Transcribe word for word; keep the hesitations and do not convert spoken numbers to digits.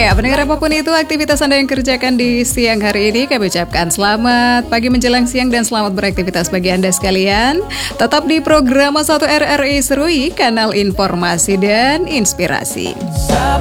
Ya, pendengar apapun itu aktivitas Anda yang kerjakan di siang hari ini, kami ucapkan selamat pagi menjelang siang dan selamat beraktivitas bagi Anda sekalian. Tetap di program satu R R I Serui, kanal informasi dan inspirasi.